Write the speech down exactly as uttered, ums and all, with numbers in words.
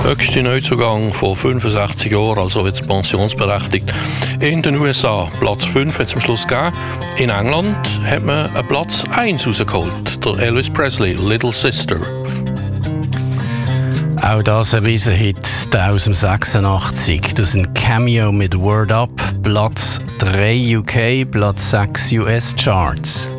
Höchster Neuzugang von fünfundsechzig Jahren, also jetzt pensionsberechtigt. In den U S A Platz fünf hat es am Schluss gegeben. In England hat man einen Platz eins rausgeholt. Der Elvis Presley, Little Sister. Auch das ein Riesenhit, der aus dem sechsundachtzig. Das ist ein Cameo mit Word Up, Platz drei U K, Platz sechs U S Charts.